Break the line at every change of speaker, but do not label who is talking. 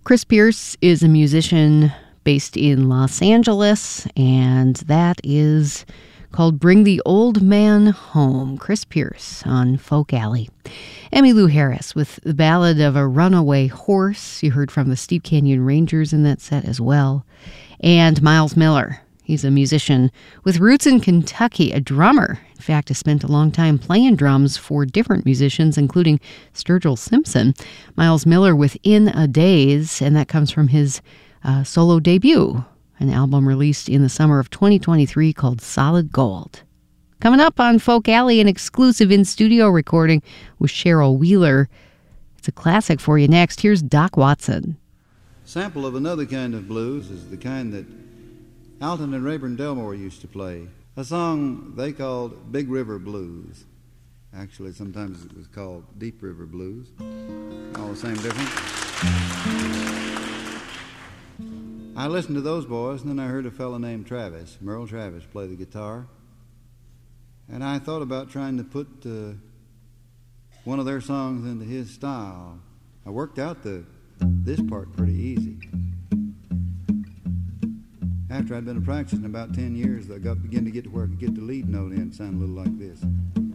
Chris Pierce is a musician based in Los Angeles, and that is called Bring the Old Man Home. Chris Pierce on Folk Alley. Emmylou Harris with the Ballad of a Runaway Horse. You heard from the Steep Canyon Rangers in that set as well. And Miles Miller. He's a musician with roots in Kentucky, a drummer. In fact, has spent a long time playing drums for different musicians, including Sturgill Simpson. Miles Miller with In a Daze, and that comes from his solo debut, an album released in the summer of 2023 called Solid Gold. Coming up on Folk Alley, an exclusive in-studio recording with Cheryl Wheeler. It's a classic for you next. Here's Doc Watson.
Sample of another kind of blues is the kind that Alton and Rayburn Delmore used to play, a song they called Big River Blues. Actually, sometimes it was called Deep River Blues. All the same difference. I listened to those boys, and then I heard a fellow named Travis, Merle Travis, play the guitar. And I thought about trying to put one of their songs into his style. I worked out this part pretty easy. After I'd been practicing about 10 years, I began to get to where I could get the lead note in. It sounded a little like this.